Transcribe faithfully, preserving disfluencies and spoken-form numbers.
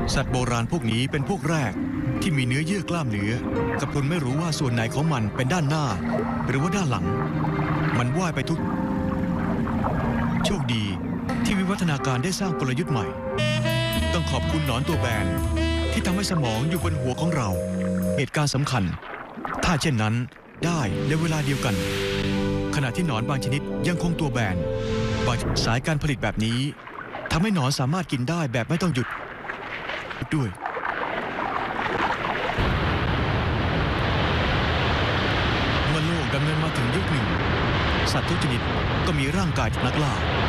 สัตว์โบราณพวกนี้เป็นพวกแรกที่มีเนื้อเยื่อกล้ามเนื้อกับพลไม่รู้ว่าส่วนไหนของมันเป็นด้านหน้าหรือว่าด้านหลังมันว่ายไปทุกโชคดีที่วิวัฒนาการได้สร้างกลยุทธ์ใหม่ต้องขอบคุณหนอนตัวแบนที่ทำให้สมองอยู่บนหัวของเราเหตุการณ์สำคัญถ้าเช่นนั้นได้ในเวลาเดียวกันขณะที่หนอนบางชนิดยังคงตัวแบนบางสายการผลิตแบบนี้ทำให้หนอนสามารถกินได้แบบไม่ต้องหยุดด้วยเมื่อโลกดำเนินมาถึงยุคหนึ่งสัตว์ทุกชนิดก็มีร่างกายนักล่า